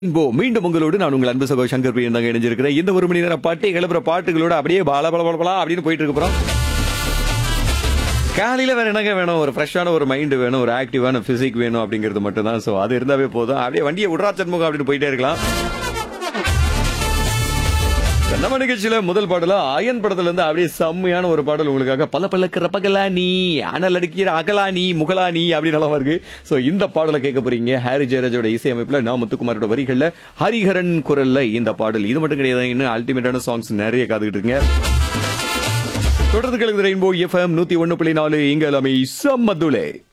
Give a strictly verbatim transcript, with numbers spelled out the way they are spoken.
Info மீண்டும் உங்களோடு நான் உங்கள் அன்பு சகோ சங்கர் பிரியன் தாங்க இணைஞ்சிருக்கிறேன். இந்த ஒரு மணி நேரம் பாட்டி கிளப்புற பாட்டுகளோட அப்படியே பால பல பல பலா அப்படின்னு போயிட்டு இருக்க போறோம். காலையில வேற என்னங்க வேணும், ஒரு ஃப்ரெஷ்ஷான ஒரு மைண்ட் வேணும், ஒரு ஆக்டிவான பிசிக் வேணும் அப்படிங்கிறது மட்டும் தான். சோ அது இருந்தாவே போதும். அப்படியே வண்டியை விடுறா சண்முகம் அப்படின்னு போயிட்டே இருக்கலாம். நம்ம நிகழ்ச்சியில முதல் பாடல அயன் படத்துல இருந்து அப்படியே செம்மையான ஒரு பாடல் உங்களுக்காக. பல பல்லக்கிற பகலா நீ அனல் அடிக்கிற அகலா நீ முகலா நீ அப்படின்னு நல்லா இருக்கு. சோ இந்த பாடலை கேட்க போறீங்க. ஹாரி ஜெயராஜோட இசையமைப்புல நான் முத்துக்குமாரோட வரிகள்ல ஹரிஹரன் குரல்ல இந்த பாடல். இது மட்டும் கிடையாது, இன்னும் அல்டிமேட்டான சாங்ஸ் நிறைய காத்துக்கிட்டு இருக்கீங்க. தொடர்ந்து கலந்து ரெயின்போ எஃப்எம் நூத்தி ஒன்னு புள்ளி நாலு இங்க எல்லாமே சம்மதுலே.